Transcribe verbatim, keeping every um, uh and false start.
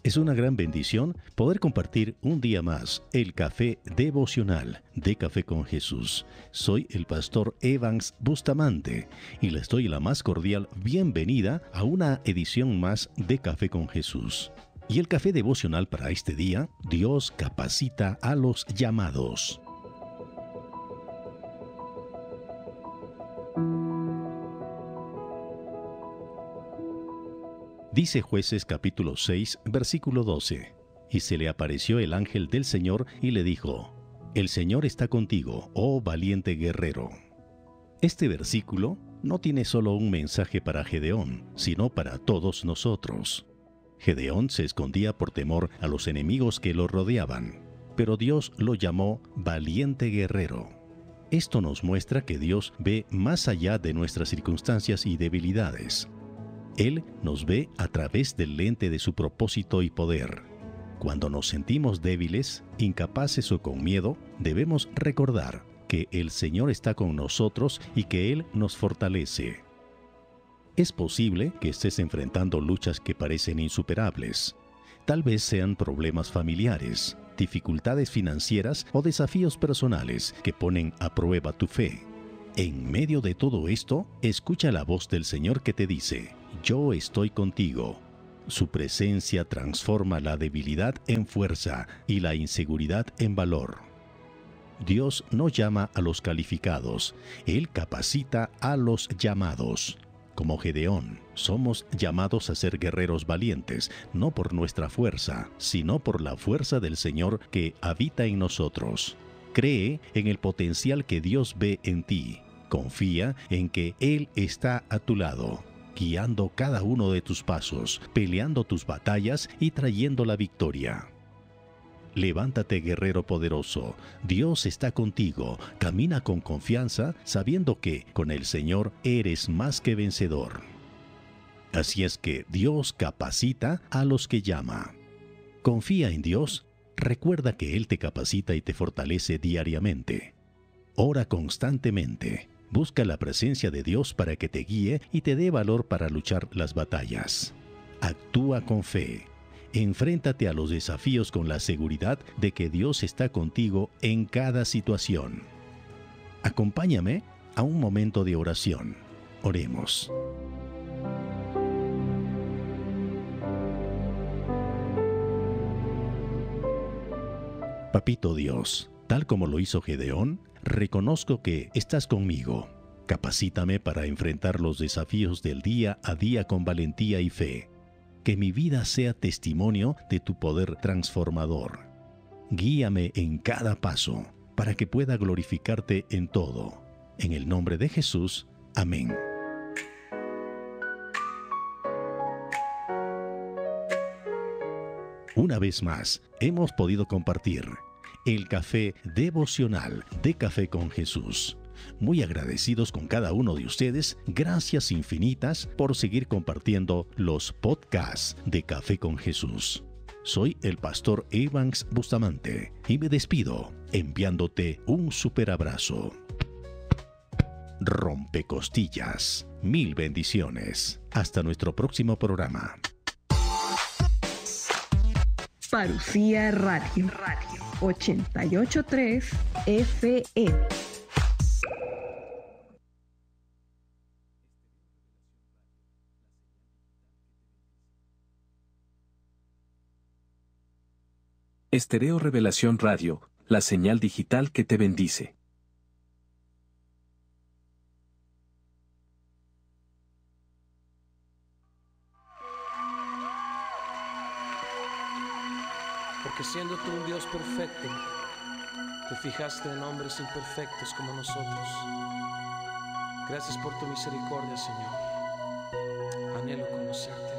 Es una gran bendición poder compartir un día más el café devocional de Café con Jesús. Soy el pastor Evans Bustamante y les doy la más cordial bienvenida a una edición más de Café con Jesús. Y el café devocional para este día, Dios capacita a los llamados. Dice Jueces capítulo seis, versículo doce. Y se le apareció el ángel del Señor y le dijo: El Señor está contigo, oh valiente guerrero. Este versículo no tiene solo un mensaje para Gedeón, sino para todos nosotros. Gedeón se escondía por temor a los enemigos que lo rodeaban, pero Dios lo llamó valiente guerrero. Esto nos muestra que Dios ve más allá de nuestras circunstancias y debilidades. Él nos ve a través del lente de su propósito y poder. Cuando nos sentimos débiles, incapaces o con miedo, debemos recordar que el Señor está con nosotros y que Él nos fortalece. Es posible que estés enfrentando luchas que parecen insuperables. Tal vez sean problemas familiares, dificultades financieras o desafíos personales que ponen a prueba tu fe. En medio de todo esto, escucha la voz del Señor que te dice: Yo estoy contigo. Su presencia transforma la debilidad en fuerza y la inseguridad en valor. Dios no llama a los calificados, Él capacita a los llamados. Como Gedeón, somos llamados a ser guerreros valientes, no por nuestra fuerza, sino por la fuerza del Señor que habita en nosotros. Cree en el potencial que Dios ve en ti. Confía en que Él está a tu lado, guiando cada uno de tus pasos, peleando tus batallas y trayendo la victoria. Levántate, guerrero poderoso. Dios está contigo. Camina con confianza, sabiendo que con el Señor eres más que vencedor. Así es que Dios capacita a los que llama. Confía en Dios. Recuerda que Él te capacita y te fortalece diariamente. Ora constantemente. Busca la presencia de Dios para que te guíe y te dé valor para luchar las batallas. Actúa con fe. Enfréntate a los desafíos con la seguridad de que Dios está contigo en cada situación. Acompáñame a un momento de oración. Oremos. Papito Dios, tal como lo hizo Gedeón, reconozco que estás conmigo. Capacítame para enfrentar los desafíos del día a día con valentía y fe. Que mi vida sea testimonio de tu poder transformador. Guíame en cada paso para que pueda glorificarte en todo. En el nombre de Jesús. Amén. Una vez más, hemos podido compartir el café devocional de Café con Jesús. Muy agradecidos con cada uno de ustedes. Gracias infinitas por seguir compartiendo los podcasts de Café con Jesús. Soy el pastor Evans Bustamante y me despido enviándote un super abrazo. Rompecostillas. Mil bendiciones. Hasta nuestro próximo programa. Parucía Radio, Radio ochenta y ocho punto tres F M. Estereo Revelación Radio, la señal digital que te bendice. Porque siendo tú un Dios perfecto, te fijaste en hombres imperfectos como nosotros. Gracias por tu misericordia, Señor. Anhelo conocerte.